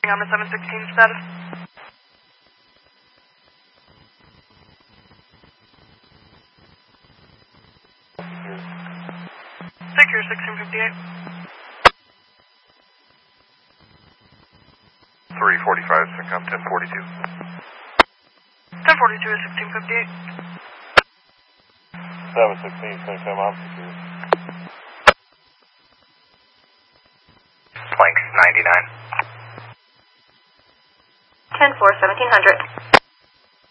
on the 716 status. Secure 1658. 345, Syncom 1042. 1042 is 1658. 716, Syncom opposite. Planks 99. 10-4, 1700.